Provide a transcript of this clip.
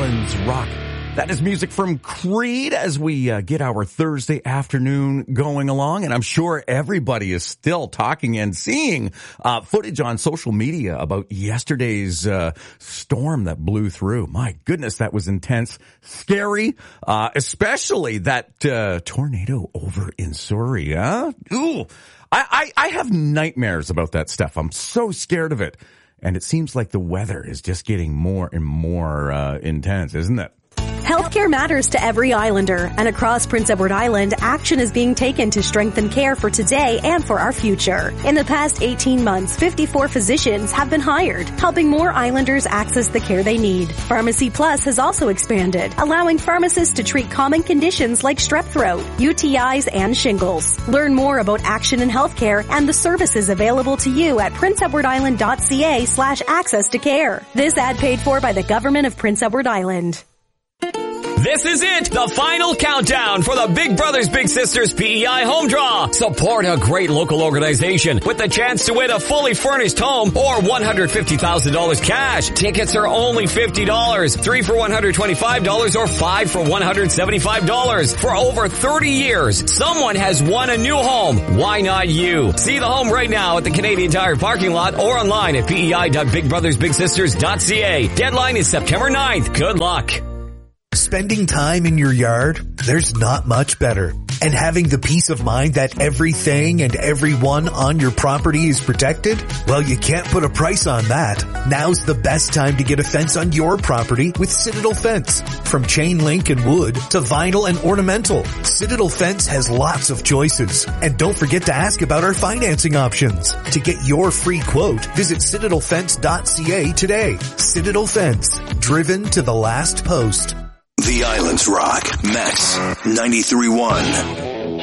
Islands Rock. That is music from Creed as we get our Thursday afternoon going along. And I'm sure everybody is still talking and seeing footage on social media about yesterday's storm that blew through. My goodness, that was intense, scary, especially that tornado over in Surrey. Huh? Ooh, I have nightmares about that stuff. I'm so scared of it. And it seems like the weather is just getting more and more intense, isn't it? Healthcare matters to every Islander, and across Prince Edward Island, action is being taken to strengthen care for today and for our future. In the past 18 months, 54 physicians have been hired, helping more Islanders access the care they need. Pharmacy Plus has also expanded, allowing pharmacists to treat common conditions like strep throat, UTIs, and shingles. Learn more about action in healthcare and the services available to you at princeedwardisland.ca/access to care. This ad paid for by the Government of Prince Edward Island. This is it, the final countdown for the Big Brothers Big Sisters PEI Home Draw. Support a great local organization with the chance to win a fully furnished home or $150,000 cash. Tickets are only $50, 3 for $125 or 5 for $175. For over 30 years, someone has won a new home. Why not you? See the home right now at the Canadian Tire parking lot or online at pei.bigbrothersbigsisters.ca. Deadline is September 9th. Good luck. Spending time in your yard? There's not much better. And having the peace of mind that everything and everyone on your property is protected? Well, you can't put a price on that. Now's the best time to get a fence on your property with Citadel Fence. From chain link and wood to vinyl and ornamental, Citadel Fence has lots of choices. And don't forget to ask about our financing options. To get your free quote, visit citadelfence.ca today. Citadel Fence, driven to the last post. The Islands Rock, Max 93.1.